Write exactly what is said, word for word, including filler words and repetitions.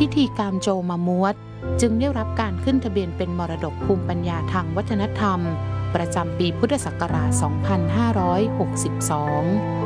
พิธีกรรมโจมามวดจึงได้รับการขึ้นทะเบียนเป็นมรดกภูมิปัญญาทางวัฒนธรรมประจำปีพุทธศักราช สองพันห้าร้อยหกสิบสอง